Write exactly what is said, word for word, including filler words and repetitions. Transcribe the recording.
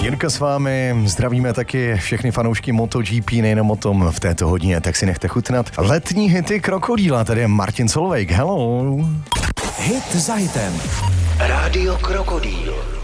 Jirka s vámi, zdravíme taky všechny fanoušky MotoGP, nejenom o tom v této hodině, tak si nechte chutnat. Letní hity Krokodýla, tady je Martin Solveig, hello. Hit za hitem. Rádio Krokodýl.